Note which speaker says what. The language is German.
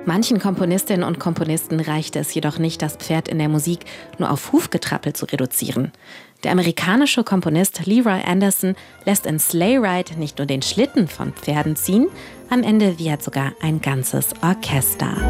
Speaker 1: Manchen Komponistinnen und Komponisten reichte es jedoch nicht, das Pferd in der Musik nur auf Hufgetrappel zu reduzieren. Der amerikanische Komponist Leroy Anderson lässt in Sleigh Ride nicht nur den Schlitten von Pferden ziehen, am Ende wiehert sogar ein ganzes Orchester.